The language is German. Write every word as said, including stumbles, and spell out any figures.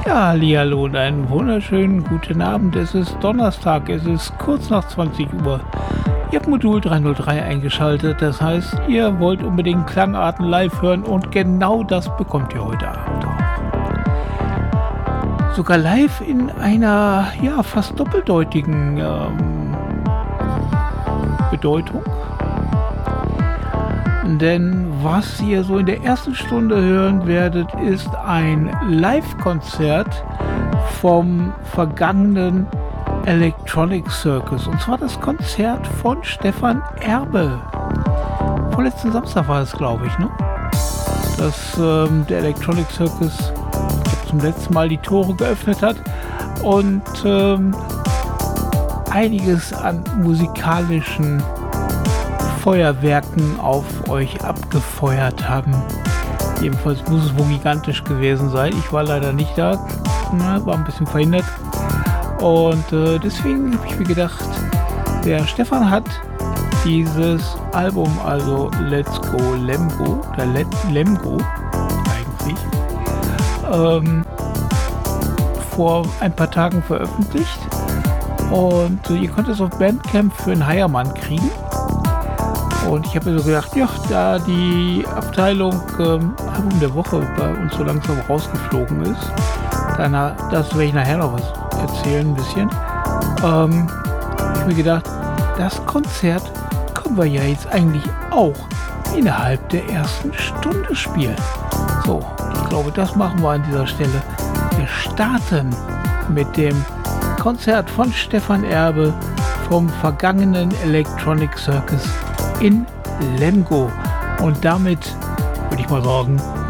Ja, hallihallo und einen wunderschönen guten Abend. Es ist Donnerstag, es ist kurz nach zwanzig Uhr. Ihr habt Modul dreihundertdrei eingeschaltet, das heißt, ihr wollt unbedingt Klangarten live hören und genau das bekommt ihr heute Abend auch. Sogar live in einer, ja, fast doppeldeutigen ähm, Bedeutung. Denn was ihr so in der ersten Stunde hören werdet, ist ein Live-Konzert vom vergangenen Electronic Circus. Und zwar das Konzert von Stefan Erbe. Vorletzten Samstag war es, glaube ich, ne? Dass ähm, der Electronic Circus zum letzten Mal die Tore geöffnet hat und ähm, einiges an musikalischen Feuerwerken auf euch abgefeuert haben. Jedenfalls muss es wohl gigantisch gewesen sein. Ich war leider nicht da, na, war ein bisschen verhindert. Und äh, deswegen habe ich mir gedacht, der Stefan hat dieses Album, also Let's Go Lemgo, oder Let Lemgo eigentlich, ähm, vor ein paar Tagen veröffentlicht. Und äh, ihr könnt es auf Bandcamp für einen Heiermann kriegen. Und ich habe mir so gedacht, ja, da die Abteilung ähm, Album der Woche bei uns so langsam rausgeflogen ist, dann, das werde ich nachher noch was erzählen, ein bisschen, ähm, habe ich mir gedacht, das Konzert können wir ja jetzt eigentlich auch innerhalb der ersten Stunde spielen. So, ich glaube, das machen wir an dieser Stelle. Wir starten mit dem Konzert von Stefan Erbe vom vergangenen Electronic Circus in Lemgo. Und damit würde ich mal sagen,